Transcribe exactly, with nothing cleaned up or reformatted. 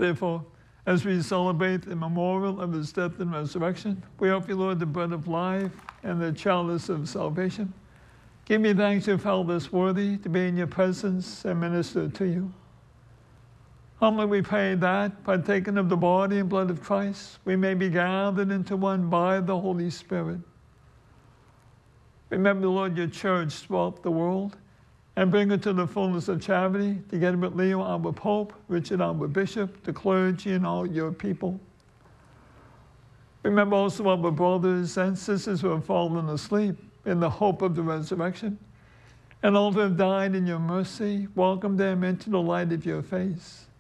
Therefore, as we celebrate the memorial of his death and resurrection, we offer you, Lord, the bread of life and the chalice of salvation. Give me thanks you felt us worthy to be in your presence and minister to you. Humbly we pray that, partaking of the body and blood of Christ, we may be gathered into one by the Holy Spirit. Remember, Lord, your church throughout the world, and bring her to the fullness of charity, together with Leo, our Pope, Richard, our Bishop, the clergy, and all your people. Remember also our brothers and sisters who have fallen asleep in the hope of the resurrection, and all who have died in your mercy. Welcome them into the light of your face.